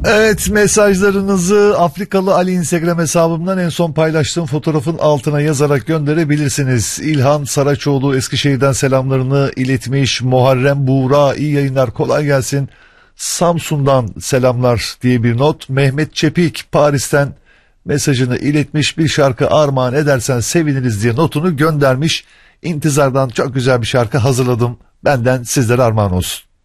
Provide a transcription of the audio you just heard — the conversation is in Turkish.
Evet, mesajlarınızı Afrikalı Ali Instagram hesabımdan en son paylaştığım fotoğrafın altına yazarak gönderebilirsiniz. İlhan Saraçoğlu Eskişehir'den selamlarını iletmiş. Muharrem Buğra iyi yayınlar, kolay gelsin. Samsun'dan selamlar diye bir not. Mehmet Çepik Paris'ten mesajını iletmiş. Bir şarkı armağan edersen seviniriz diye notunu göndermiş. İntizar'dan çok güzel bir şarkı hazırladım. Benden sizlere armağan olsun.